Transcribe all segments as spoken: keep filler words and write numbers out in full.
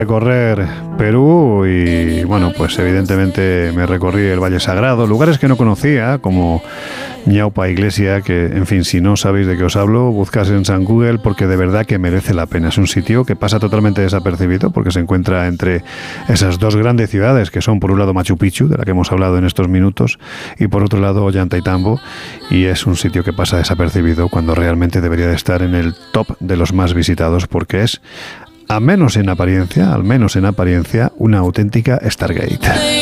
recorrer Perú y bueno, pues evidentemente me recorrí el Valle Sagrado, lugares que no conocía como Ñaupa Iglesia, que en fin, si no sabéis de qué os hablo, buscad en San Google porque de verdad que merece la pena. Es un sitio que pasa totalmente desapercibido porque se encuentra entre esas dos grandes ciudades que son por un lado Machu Picchu, de la que hemos hablado en estos minutos, y por otro lado Ollantaytambo, y es un sitio que pasa desapercibido cuando realmente debería de estar en el top de los más visitados porque es, al menos en apariencia, al menos en apariencia, una auténtica Stargate.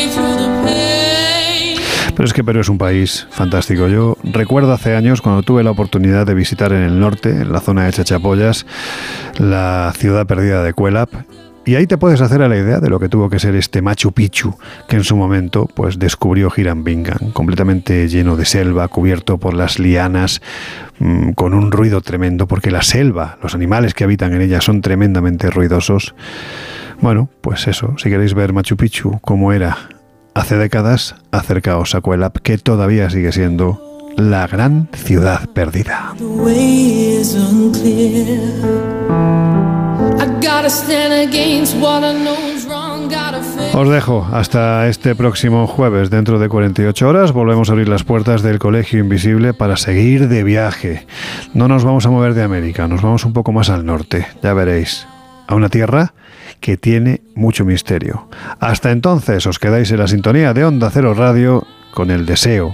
Pero es que Perú es un país fantástico. Yo recuerdo hace años cuando tuve la oportunidad de visitar en el norte, en la zona de Chachapoyas, la ciudad perdida de Cuélap, y ahí te puedes hacer a la idea de lo que tuvo que ser este Machu Picchu, que en su momento pues descubrió Hiram Bingham, completamente lleno de selva, cubierto por las lianas, mmm, con un ruido tremendo, porque la selva, los animales que habitan en ella son tremendamente ruidosos. Bueno, pues eso, si queréis ver Machu Picchu como era hace décadas, acercaos a Cuélap, que todavía sigue siendo la gran ciudad perdida. Os dejo hasta este próximo jueves. Dentro de cuarenta y ocho horas volvemos a abrir las puertas del Colegio Invisible para seguir de viaje. No nos vamos a mover de América, nos vamos un poco más al norte, ya veréis, a una tierra que tiene mucho misterio. Hasta entonces os quedáis en la sintonía de Onda Cero Radio con el deseo,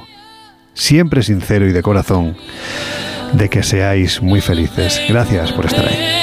siempre sincero y de corazón, de que seáis muy felices. Gracias por estar ahí.